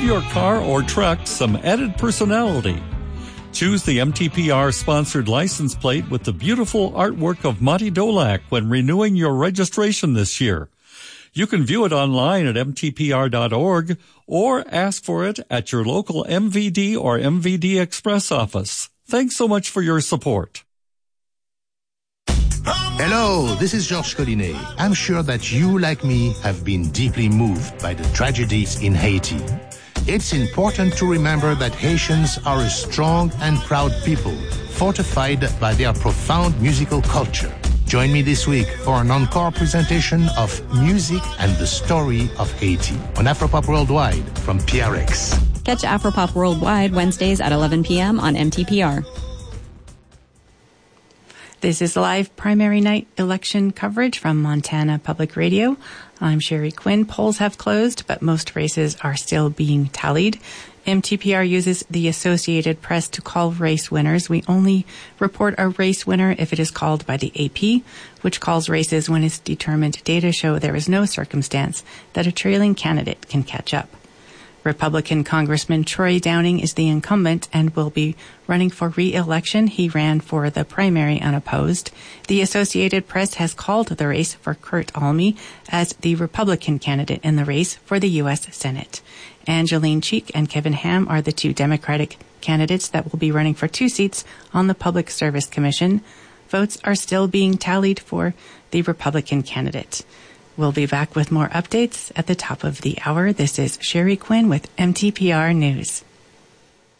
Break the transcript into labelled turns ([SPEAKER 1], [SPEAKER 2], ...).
[SPEAKER 1] give your car or truck some added personality. Choose the MTPR-sponsored license plate with the beautiful artwork of Monty Dolak when renewing your registration this year. You can view it online at mtpr.org or ask for it at your local MVD or MVD Express office. Thanks so much for your support.
[SPEAKER 2] Hello, this is Georges Collinet. I'm sure that you, like me, have been deeply moved by the tragedies in Haiti. It's important to remember that Haitians are a strong and proud people, fortified by their profound musical culture. Join me this week for an encore presentation of Music and the Story of Haiti on Afropop Worldwide from PRX.
[SPEAKER 3] Catch Afropop Worldwide Wednesdays at 11 p.m. on MTPR.
[SPEAKER 4] This is live primary night election coverage from Montana Public Radio. I'm Sherry Quinn. Polls have closed, but most races are still being tallied. MTPR uses the Associated Press to call race winners. We only report a race winner if it is called by the AP, which calls races when its determined data show there is no circumstance that a trailing candidate can catch up. Republican Congressman Troy Downing is the incumbent and will be running for re-election. He ran for the primary unopposed. The Associated Press has called the race for Kurt Almy as the Republican candidate in the race for the U.S. Senate. Angeline Cheek and Kevin Ham are the two Democratic candidates that will be running for 2 seats on the Public Service Commission. Votes are still being tallied for the Republican candidate. We'll be back with more updates at the top of the hour. This is Sherry Quinn with MTPR News.